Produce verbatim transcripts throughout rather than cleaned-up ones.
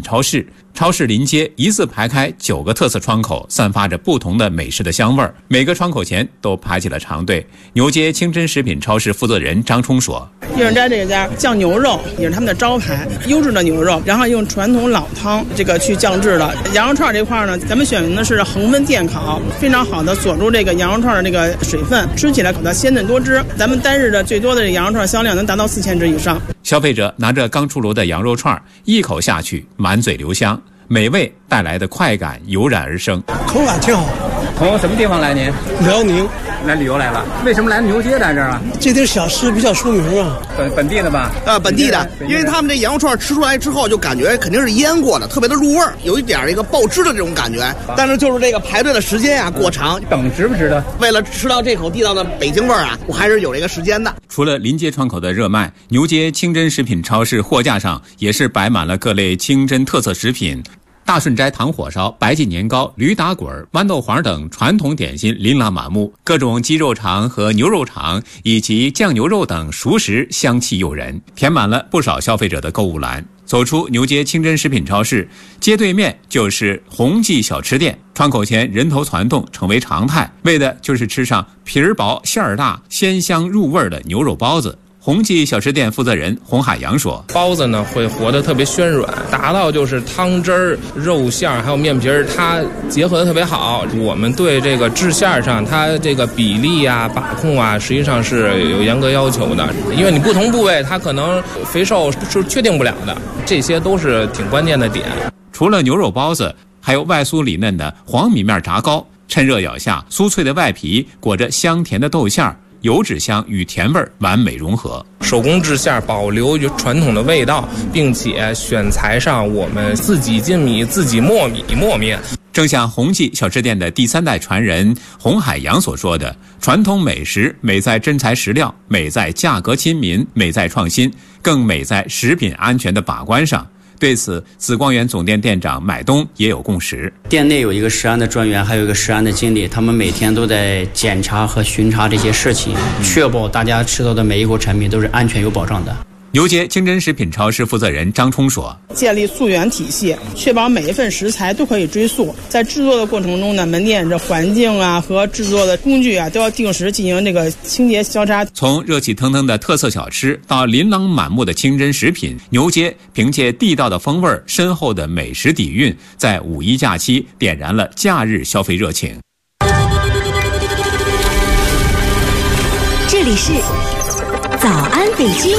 超市。超市临街一字排开九个特色窗口，散发着不同的美食的香味儿。每个窗口前都排起了长队。牛街清真食品超市负责人张冲说：“ 一人斋这家酱牛肉也是他们的招牌，优质的牛肉，然后用传统老汤这个去酱制的。羊肉串这块呢，咱们选用的是恒温电烤，非常好的锁住这个羊肉串的这个水分，吃起来烤得鲜嫩多汁。咱们单日的最多的羊肉串销量能达到四千只以上。” 消费者拿着刚出炉的羊肉串，一口下去，满嘴留香。美味带来的快感油然而生， 口感挺好。 从什么地方来您？ 辽宁来旅游来了。为什么来牛街来这儿啊？ 这点小吃比较出名啊。 本本地的吧？ 啊，本地的，因为他们这羊肉串吃出来之后，就感觉肯定是腌过的，特别的入味儿，有一点一个爆汁的这种感觉。但是就是这个排队的时间啊过长， 等值不值得？ 为了吃到这口地道的北京味儿啊，我还是有这个时间的。 除了临街窗口的热卖，牛街清真食品超市货架上也是摆满了各类清真特色食品。大顺斋糖火烧、白记年糕、驴打滚、豌豆黄等传统点心琳琅满目，各种鸡肉肠和牛肉肠以及酱牛肉等熟食香气诱人，填满了不少消费者的购物篮。走出牛街清真食品超市，街对面就是宏记小吃店，窗口前人头攒动成为常态，为的就是吃上皮儿薄馅儿大、鲜香入味的牛肉包子。宏记小吃店负责人洪海洋说：“ 包子呢会和得特别暄软，达到就是汤汁儿、肉馅儿还有面皮儿，它结合得特别好。我们对这个制馅上，它这个比例啊、把控啊，实际上是有严格要求的。因为你不同部位，它可能肥瘦是确定不了的，这些都是挺关键的点。 除了牛肉包子，还有外酥里嫩的黄米面炸糕，趁热咬下，酥脆的外皮裹着香甜的豆馅儿。”油脂香与甜味完美融合， 手工制馅保留传统的味道，并且选材上我们自己精米、自己磨米磨面。 正像宏记小吃店的第三代传人洪海洋所说的，传统美食美在真材实料，美在价格亲民，美在创新，更美在食品安全的把关上。对此，紫光园总店店长买东也有共识。 店内有一个食安的专员，还有一个食安的经理，他们每天都在检查和巡查这些事情，确保大家吃到的每一口产品都是安全有保障的。 牛街清真食品超市负责人张冲说：“ 建立溯源体系，确保每一份食材都可以追溯。在制作的过程中呢，门店这环境啊和制作的工具啊都要定时进行这个清洁消杀。” 从热气腾腾的特色小吃到琳琅满目的清真食品，牛街凭借地道的风味、深厚的美食底蕴，在五一假期点燃了假日消费热情。 这里是早安北京。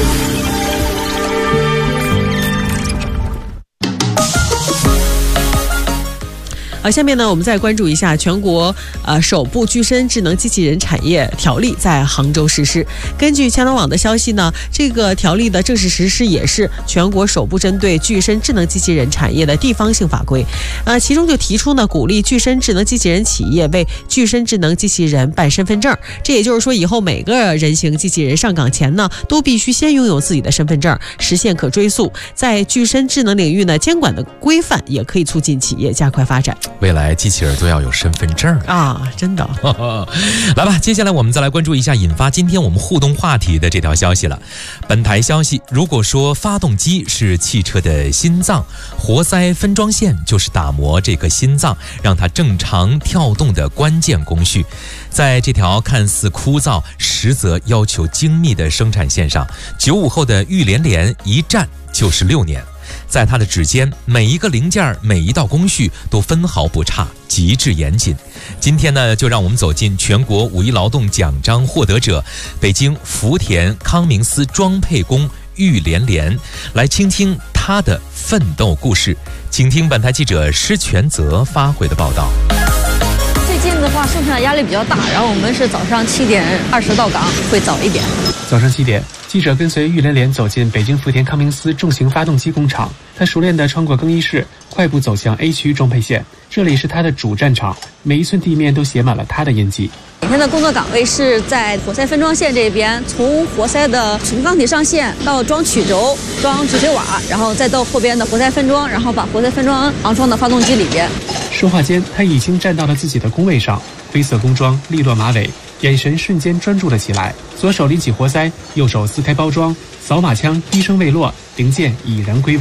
好，下面呢，我们再关注一下全国呃首部具身智能机器人产业条例在杭州实施。根据强南网的消息呢，这个条例的正式实施也是全国首部针对具身智能机器人产业的地方性法规。呃，其中就提出呢，鼓励具身智能机器人企业为具身智能机器人办身份证。这也就是说，以后每个人形机器人上岗前呢，都必须先拥有自己的身份证，实现可追溯。在具身智能领域呢，监管的规范也可以促进企业加快发展。 未来机器人都要有身份证啊，真的。 来吧，接下来我们再来关注一下引发今天我们互动话题的这条消息了。本台消息，如果说发动机是汽车的心脏，活塞分装线就是打磨这个心脏，让它正常跳动的关键工序。在这条看似枯燥，实则要求精密的生产线上，九五后的玉连连一站就是六年。在它的指尖，每一个零件、每一道工序都分毫不差，极致严谨。今天呢，就让我们走进全国五一劳动奖章获得者北京福田康明斯装配工玉连连，来倾听他的奋斗故事。请听本台记者施全泽发回的报道。 最近的话，生产压力比较大，然后我们是早上七点二十到岗，会早一点。 早上七点，记者跟随玉连连走进北京福田康明斯重型发动机工厂，他熟练地穿过更衣室，快步走向 A 区装配线。这里是他的主战场，每一寸地面都写满了他的印记。 每天的工作岗位是在活塞分装线这边，从活塞的纯钢体上线到装曲轴、装止水瓦，然后再到后边的活塞分装，然后把活塞分装昂装到发动机里边。 说话间，他已经站到了自己的工位上，灰色工装，利落马尾，眼神瞬间专注了起来。左手拎起活塞，右手撕开包装，扫码枪低声未落，零件已然归位。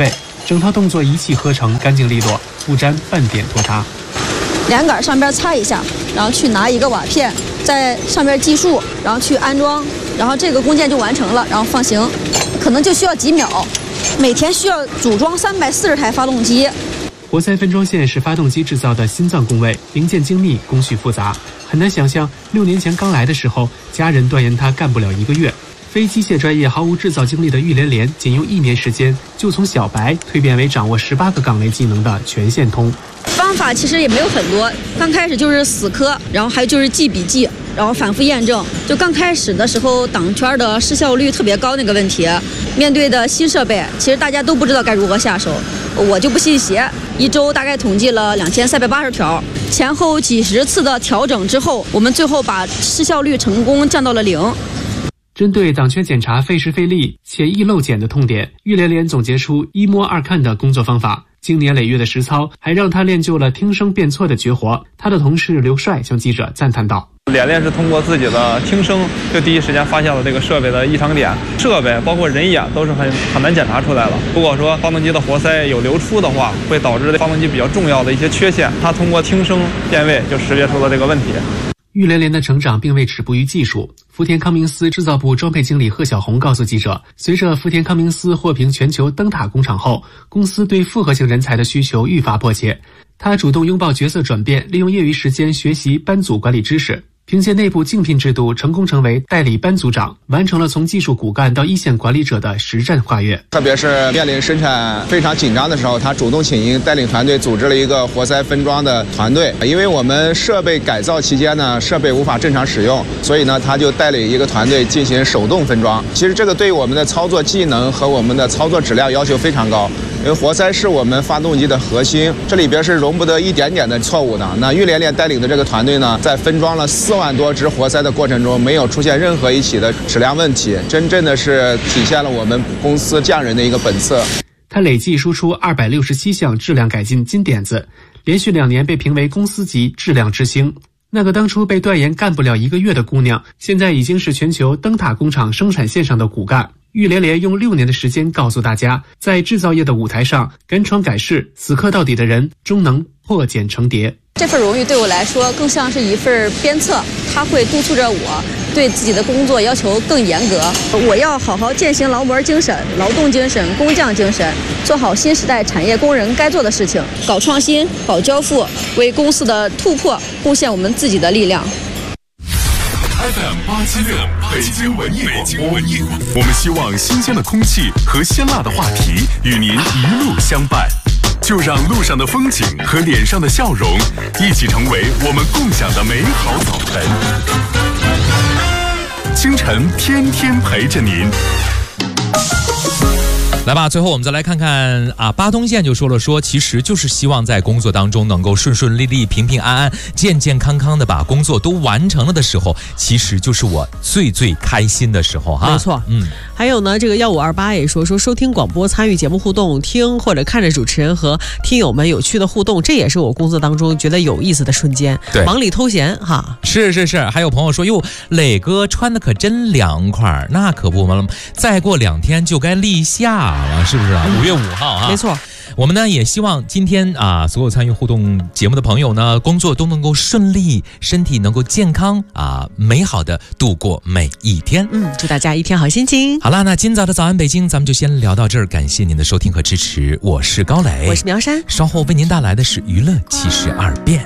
整套动作一气呵成，干净利落，不沾半点拖沓。 连杆上边擦一下，然后去拿一个瓦片，在上边计数，然后去安装，然后这个工件就完成了，然后放行，可能就需要几秒。每天需要组装三百四十台发动机。 活塞分装线是发动机制造的心脏工位，零件精密，工序复杂，很难想象六年前刚来的时候，家人断言他干不了一个月。非机械专业、毫无制造经历的玉连连，仅用一年时间就从小白蜕变为掌握十八个岗位技能的全线通。 方法其实也没有很多，刚开始就是死磕，然后还有就是记笔记，然后反复验证。就刚开始的时候，挡圈的失效率特别高那个问题，面对的新设备，其实大家都不知道该如何下手。我就不信邪，一周大概统计了两千三百八十条，前后几十次的调整之后，我们最后把失效率成功降到了零。 针对挡圈检查费时费力且易漏检的痛点，玉连连总结出一摸二看的工作方法。经年累月的实操，还让他练就了听声辨错的绝活。他的同事刘帅向记者赞叹道： 连连是通过自己的听声，就第一时间发现了这个设备的异常点。设备包括人眼都是很很难检查出来了。如果说发动机的活塞有流出的话，会导致发动机比较重要的一些缺陷。他通过听声辨位就识别出了这个问题。 玉连连的成长并未止步于技术。福田康明斯制造部装配经理贺小红告诉记者，随着福田康明斯获评全球灯塔工厂后，公司对复合型人才的需求愈发迫切。他主动拥抱角色转变，利用业余时间学习班组管理知识，凭借内部竞聘制度成功成为代理班组长，完成了从技术骨干到一线管理者的实战跨越。 特别是面临生产非常紧张的时候，他主动请缨，带领团队组织了一个活塞分装的团队。因为我们设备改造期间呢，设备无法正常使用，所以呢，他就带领一个团队进行手动分装。其实这个对我们的操作技能和我们的操作质量要求非常高。因为活塞是我们发动机的核心，这里边是容不得一点点的错误的。那玉连连带领的这个团队呢，在分装了四万多只活塞的过程中，没有出现任何一起的质量问题，真正的是体现了我们公司匠人的一个本色。 他累计输出二百六十七项质量改进金点子，连续两年被评为公司级质量之星。那个当初被断言干不了一个月的姑娘，现在已经是全球灯塔工厂生产线上的骨干。玉连连用六年的时间告诉大家，在制造业的舞台上，敢闯敢试、死磕到底的人，终能破茧成蝶。 这份荣誉对我来说，更像是一份鞭策，它会督促着我对自己的工作要求更严格。我要好好践行劳模精神、劳动精神、工匠精神，做好新时代产业工人该做的事情，搞创新、保交付，为公司的突破贡献我们自己的力量。 F M 八七六北京文艺广播，我们希望新鲜的空气和鲜辣的话题与您一路相伴，就让路上的风景和脸上的笑容一起成为我们共享的美好早晨。清晨天天陪着您。 来吧，最后我们再来看看啊，巴东县就说了说，其实就是希望在工作当中能够顺顺利利、平平安安、健健康康的把工作都完成了的时候，其实就是我最最开心的时候哈。 没错， 嗯。 还有呢，这个幺五二八也说说收听广播、参与节目互动、听或者看着主持人和听友们有趣的互动，这也是我工作当中觉得有意思的瞬间。 对， 忙里偷闲哈。 是是是，还有朋友说哟，磊哥穿的可真凉快，那可不嘛，再过两天就该立夏了，是不是啊？五月五号啊， 没错。 我们呢也希望今天啊，所有参与互动节目的朋友呢，工作都能够顺利，身体能够健康啊，美好的度过每一天。 嗯，祝大家一天好心情。 好啦，那今早的早安北京，咱们就先聊到这儿，感谢您的收听和支持，我是高磊， 我是苗山， 稍后为您带来的是娱乐七十二变。